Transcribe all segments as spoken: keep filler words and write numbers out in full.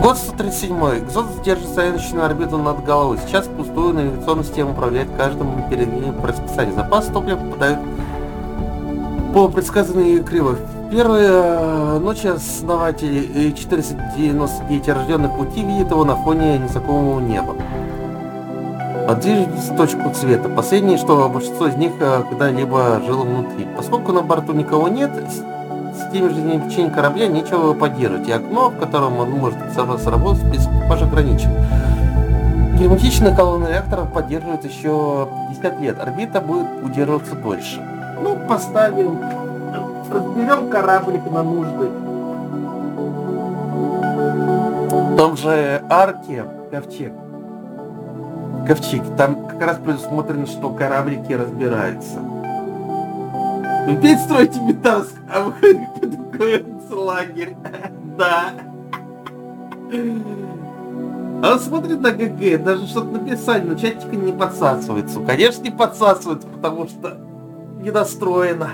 Год сто тридцать седьмой. Экзодус держит стояночную орбиту над головой. Сейчас пустую навигационную систему управляет каждым передвижением по расписанию. Запас топлива попадают по предсказанной кривой. В первые э, ночи основатели и четыреста девяносто девять рожденных пути видят его на фоне незнакомого неба. Подвижется точку цвета. Последнее, что большинство из них э, когда-либо жило внутри. Поскольку на борту никого нет, с теми же жизнеобеспечением корабля нечего поддерживать, и окно, в котором он может сработать, без экипажа ограничен. Герметичная колонна реакторов поддерживает еще пятьдесят лет. Орбита будет удерживаться дольше. Ну, поставим, разберем кораблик на нужды. В том же Арке, Ковчег. Ковчег, там как раз предусмотрено, что кораблики разбираются. Опять строите Метарск, а вы подготовится лагерь. Да. А он смотрит на ГГ, даже что-то написали, но чатика не подсасывается. Конечно, не подсасывается, потому что недостроено.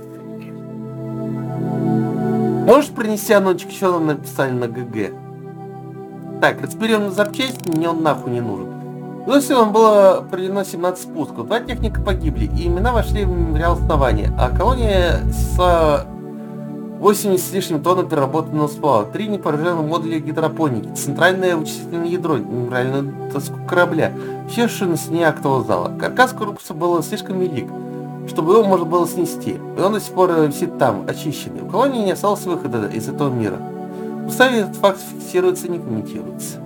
Можешь принести анончик, что нам написали на ГГ? Так, разберем на запчасти, мне он нахуй не нужен. Ну все, он было проведено семнадцать спусков. Два техника погибли, и имена вошли в мемориал основания. А колония с восемьдесят с лишним тонн переработанного сплава. Три непорожденных модуля гидропоники. Центральное вычислительное ядро, мемориальную доску корабля. Все шины на стене актового зала. Каркас корпуса был слишком велик, чтобы его можно было снести. И он до сих пор висит там, очищенный. У колонии не осталось выхода из этого мира. В уставе этот факт фиксируется и не комментируется.